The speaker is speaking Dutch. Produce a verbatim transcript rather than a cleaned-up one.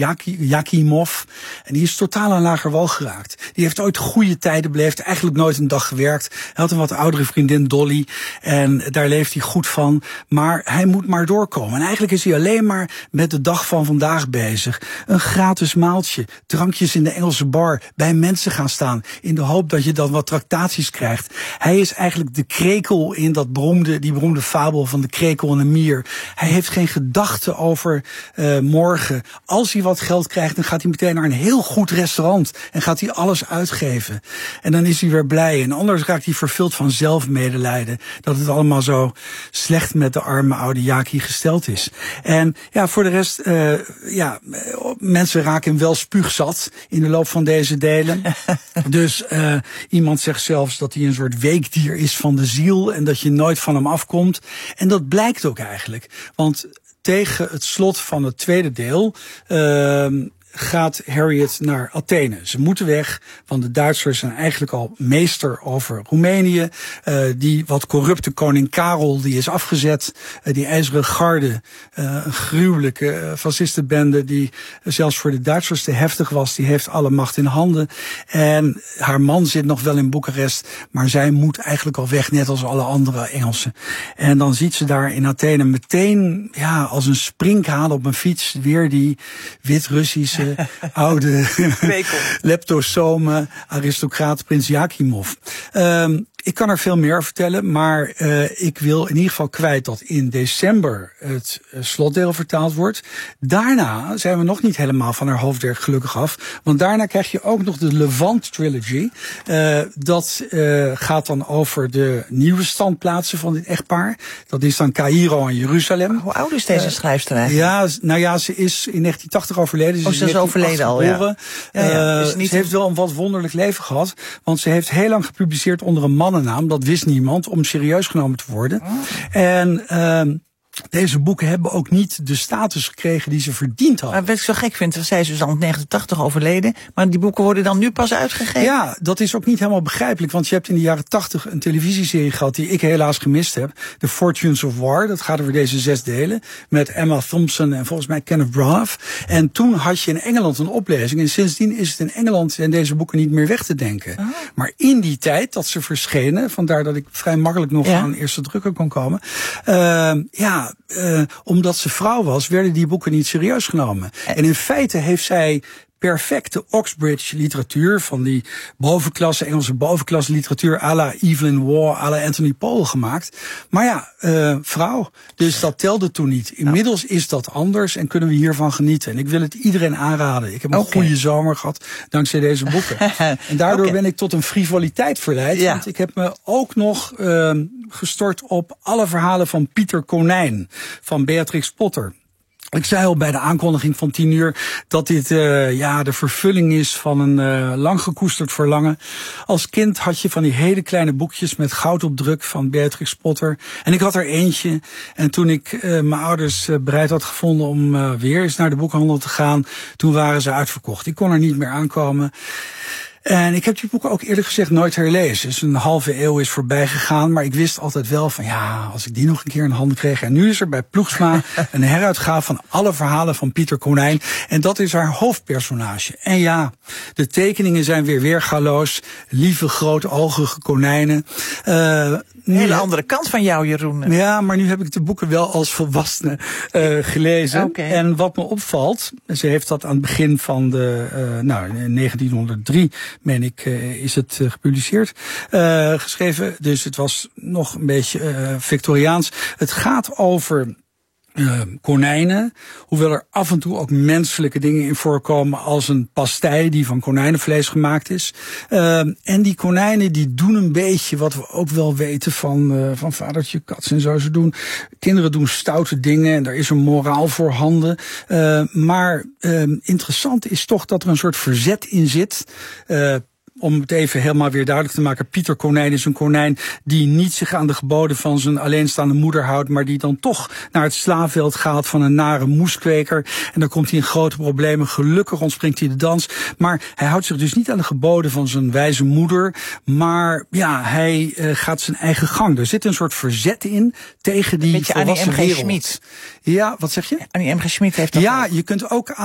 Yakimov. En die is totaal aan lager wal geraakt. Die heeft ooit goede tijden beleefd. Eigenlijk nooit een dag gewerkt. Hij had een wat oudere vriendin, Dolly. En daar leeft hij goed van. Maar hij moet maar doorkomen. En eigenlijk is hij alleen maar met de dag van vandaag bezig. Een gratis maaltje. Drankjes in de Engelse bar. Bij mensen gaan staan. In de hoop dat je dan wat tractaties krijgt. Hij is eigenlijk de krekel in dat beroemde, die beroemde fabel van de krekel en de mier. Hij heeft geen gedachte over uh, morgen. Als hij wat geld krijgt, dan gaat hij meteen naar een heel goed restaurant. En gaat hij alles uitgeven. En dan is hij weer blij. En anders raakt hij vervuld van zelfmedelijden. Dat het allemaal zo slecht met de arme oude Yaki gesteld is. En ja, voor de rest, uh, ja, mensen raken hem wel spuugzat in de loop van deze delen. Dus uh, iemand zegt zelfs dat hij een soort weekdier is van de ziel. En dat je nooit van hem afkomt. En dat blijkt ook eigenlijk. Want tegen het slot van het tweede deel uh, gaat Harriet naar Athene. Ze moeten weg, want de Duitsers zijn eigenlijk al meester over Roemenië. Uh, die wat corrupte koning Karel, die is afgezet. Uh, die IJzeren Garde, uh, een gruwelijke uh, fascistenbende die uh, zelfs voor de Duitsers te heftig was. Die heeft alle macht in handen. En haar man zit nog wel in Boekarest, maar zij moet eigenlijk al weg, net als alle andere Engelsen. En dan ziet ze daar in Athene meteen, ja, als een sprinkhaan op een fiets, weer die Wit-Russische oude leptosome aristocraat prins Yakimov. Um, ik kan er veel meer vertellen, maar uh, ik wil in ieder geval kwijt dat in december het uh, slotdeel vertaald wordt. Daarna zijn we nog niet helemaal van haar hoofdwerk gelukkig af, want daarna krijg je ook nog de Levant Trilogy. Uh, dat uh, gaat dan over de nieuwe standplaatsen van dit echtpaar. Dat is dan Caïro en Jeruzalem. Hoe oud is deze uh, schrijfster eigenlijk? Ja, nou ja, ze is in negentien tachtig overleden. Ze oh, ze is overleden al, ja. ja, ja. Dus niet... Ze heeft wel een wat wonderlijk leven gehad, want ze heeft heel lang gepubliceerd onder een mannennaam. Dat wist niemand, om serieus genomen te worden. Oh. En uh, deze boeken hebben ook niet de status gekregen die ze verdiend hadden. Maar wat ik zo gek vind, zij is dus al in negentien tachtig overleden, maar die boeken worden dan nu pas uitgegeven? Ja, dat is ook niet helemaal begrijpelijk, want je hebt in de jaren tachtig een televisieserie gehad die ik helaas gemist heb. The Fortunes of War, dat gaat over deze zes delen, met Emma Thompson en volgens mij Kenneth Branagh. En toen had je in Engeland een oplezing en sindsdien is het in Engeland en deze boeken niet meer weg te denken. Oh. Maar in die tijd dat ze verschenen, vandaar dat ik vrij makkelijk nog ja. aan eerste drukker kon komen, uh, ja, Uh, omdat ze vrouw was, werden die boeken niet serieus genomen. En in feite heeft zij perfecte Oxbridge literatuur van die bovenklasse, Engelse bovenklasse literatuur à la Evelyn Waugh, à la Anthony Paul gemaakt. Maar ja, uh, vrouw. Dus dat telde toen niet. Inmiddels is dat anders en kunnen we hiervan genieten. En ik wil het iedereen aanraden. Ik heb een okay. goede zomer gehad dankzij deze boeken. En daardoor okay. ben ik tot een frivoliteit verleid. Ja. Want ik heb me ook nog uh, gestort op alle verhalen van Pieter Konijn, van Beatrix Potter. Ik zei al bij de aankondiging van tien uur dat dit uh, ja de vervulling is van een uh, lang gekoesterd verlangen. Als kind had je van die hele kleine boekjes met goudopdruk van Beatrix Potter. En ik had er eentje. En toen ik uh, mijn ouders uh, bereid had gevonden om uh, weer eens naar de boekhandel te gaan, toen waren ze uitverkocht. Ik kon er niet meer aankomen. En ik heb die boeken ook eerlijk gezegd nooit herlezen. Dus een halve eeuw is voorbij gegaan. Maar ik wist altijd wel van ja, als ik die nog een keer in handen kreeg. En nu is er bij Ploegsma een heruitgave van alle verhalen van Pieter Konijn. En dat is haar hoofdpersonage. En ja, de tekeningen zijn weer weergaloos. Lieve grootoogige konijnen. Uh, Een hele andere kant van jou, Jeroen. Ja, maar nu heb ik de boeken wel als volwassene uh, gelezen. Okay. En wat me opvalt, ze heeft dat aan het begin van de, uh, nou, in negentienhonderddrie, meen ik, uh, is het uh, gepubliceerd, uh, geschreven. Dus het was nog een beetje uh, Victoriaans. Het gaat over Uh, konijnen, hoewel er af en toe ook menselijke dingen in voorkomen, als een pastei die van konijnenvlees gemaakt is. Uh, en die konijnen die doen een beetje wat we ook wel weten van, uh, van vadertje Cats en zo. Ze doen, kinderen doen stoute dingen en daar is een moraal voorhanden. Uh, maar uh, interessant is toch dat er een soort verzet in zit. Uh, Om het even helemaal weer duidelijk te maken. Pieter Konijn is een konijn die niet zich aan de geboden van zijn alleenstaande moeder houdt, maar die dan toch naar het slaafveld gaat van een nare moeskweker. En dan komt hij in grote problemen. Gelukkig ontspringt hij de dans. Maar hij houdt zich dus niet aan de geboden van zijn wijze moeder. Maar ja, hij uh, gaat zijn eigen gang. Er zit een soort verzet in tegen die volwassen wereld. Annie M G. Schmid. Ja, wat zeg je? Annie M G. Schmid heeft dat. Ja, je kunt ook